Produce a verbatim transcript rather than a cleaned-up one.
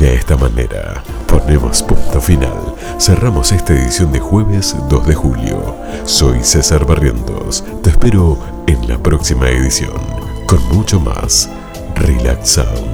de esta manera ponemos punto final. Cerramos esta edición de jueves dos de julio. Soy César Barrientos. Te espero en la próxima edición con mucho más Relax Sound.